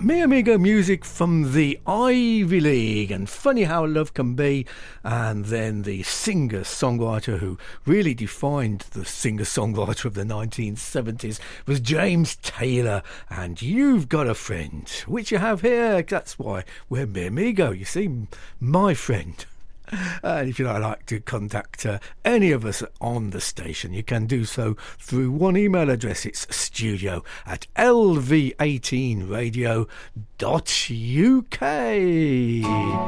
Mi Amigo music from the Ivy League, and funny how love can be. And then the singer-songwriter who really defined the singer-songwriter of the 1970s was James Taylor, and You've Got a Friend, which you have here. That's why we're Mi Amigo, you see, my friend. And if you'd like to contact any of us on the station, you can do so through one email address. It's studio@lv18radio.uk.